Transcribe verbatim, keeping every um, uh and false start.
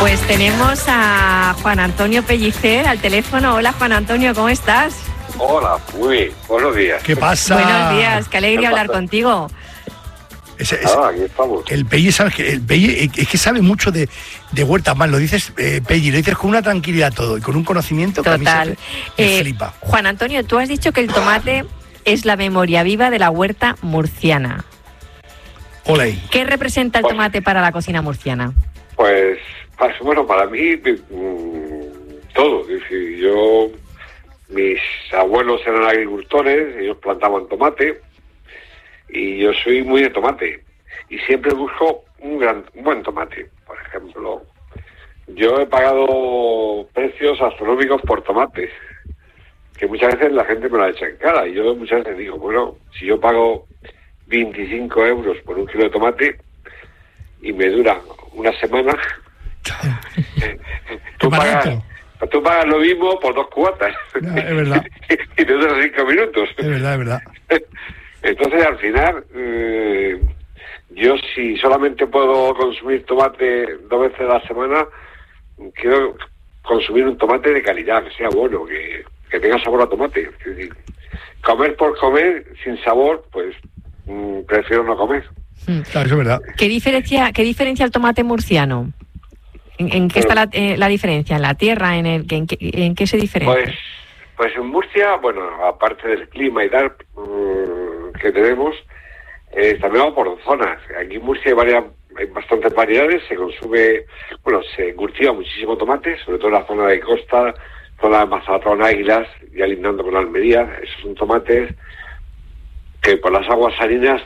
Pues tenemos a Juan Antonio Pellicer al teléfono. Hola, Juan Antonio, ¿cómo estás? Hola, muy bien, buenos días. ¿Qué pasa? Buenos días, qué alegría hablar contigo. Ese, ese, ah, aquí estamos. El Pelli, ¿sabes qué? El Pelli es que sabe mucho de, de huertas, más lo dices, eh, Pelli, lo dices con una tranquilidad todo y con un conocimiento que Total. a mí se me Eh, flipa. Juan Antonio, tú has dicho que el tomate es la memoria viva de la huerta murciana. Olé. ¿Qué representa el Pues- tomate para la cocina murciana? Pues, pues, bueno, para mí mm, todo. Es decir, yo, mis abuelos eran agricultores, ellos plantaban tomate y yo soy muy de tomate y siempre busco un gran, un buen tomate. Por ejemplo, yo he pagado precios astronómicos por tomates, que muchas veces la gente me lo ha hecho en cara y yo muchas veces digo, bueno, si yo pago veinticinco euros por un kilo de tomate y me dura una semana, tú pagas, tú pagas lo mismo por dos cuotas. No, es verdad. Y te dura cinco minutos. Es verdad, es verdad. Entonces, al final, eh, yo si solamente puedo consumir tomate dos veces a la semana, quiero consumir un tomate de calidad, que sea bueno, que, que tenga sabor a tomate. Es decir, comer por comer, sin sabor, pues mm, prefiero no comer. Claro, eso es verdad. ¿Qué diferencia, qué diferencia el tomate murciano? ¿En, en qué está la, eh, la diferencia? ¿En la tierra? ¿En, el, en, qué, ¿En qué se diferencia? Pues, pues en Murcia, bueno, aparte del clima y tal um, que tenemos, eh, también vamos por zonas. Aquí en Murcia hay, varias, hay bastantes variedades, se consume, bueno, se cultiva muchísimo tomate, sobre todo en la zona de costa, zona de Mazatón, Águilas, ya lindando con Almería. Esos son tomates que por las aguas salinas